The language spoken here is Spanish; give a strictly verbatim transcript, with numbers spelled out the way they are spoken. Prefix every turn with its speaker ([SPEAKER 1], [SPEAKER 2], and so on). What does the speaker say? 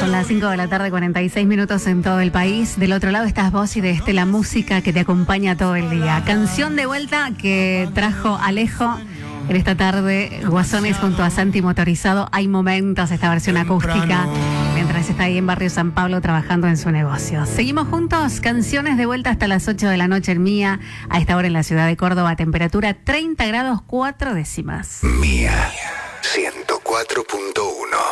[SPEAKER 1] Son las cinco de la tarde, cuarenta y seis minutos en todo el país. Del otro lado estás vos y de este la música que te acompaña todo el día. Canción de vuelta que trajo Alejo en esta tarde. Guasones junto a Santi Motorizado. Hay momentos, esta versión acústica, mientras está ahí en Barrio San Pablo trabajando en su negocio. Seguimos juntos, canciones de vuelta hasta las ocho de la noche en Mía. A esta hora en la ciudad de Córdoba, temperatura treinta grados cuatro décimas.
[SPEAKER 2] Mía ciento cuatro punto uno.